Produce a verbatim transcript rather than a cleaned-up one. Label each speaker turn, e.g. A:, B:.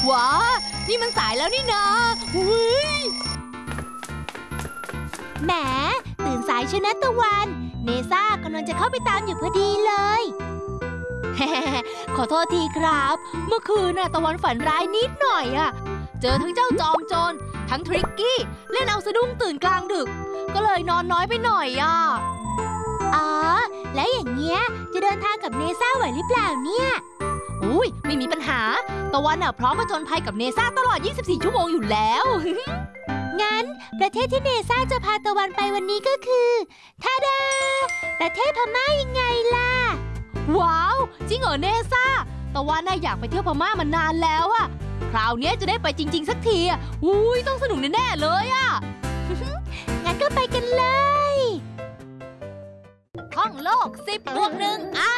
A: ว้านี่มันสายแล้วนี่นาอุ้ย
B: แหมตื่นสายชนะตะวันเนซ่ากำลังจะเข้าไปตามอยู่พอดีเลย
A: ขอโทษทีครับเมื่อคืนน่ะตะวันฝันร้ายนิดหน่อยอะเจอทั้งเจ้าจอมโจรทั้งทริกกี้เล่นเอาสะดุ้งตื่นกลางดึกก็เลยนอนน้อยไปหน่อยอะ
B: อ๋อแล้วอย่างเงี้ยจะเดินทางกับเนซ่าไหวหรือเปล่าเนี่ย
A: อุ้ยไม่มีปัญหาตะวันน่ะพร้อมผจญภัยกับเนซ่าตลอดยี่สิบสี่ชั่วโมงอยู่แล้ว
B: งั้นประเทศที่เนซ่าจะพาตะวันไปวันนี้ก็คือทาดาประเทศพม่ายังไงล่ะ
A: ว้าวจริงเหรอเนซ่าตะวันน่ะอยากไปเที่ยวพม่ามานานแล้วอะคราวนี้จะได้ไปจริงๆสักทีอะอุ้ยต้องสนุกแน่ๆเลยอะ
B: งั้นก็ไปกันเลย
A: ท่องโลกสิบบวกหนึ่งอา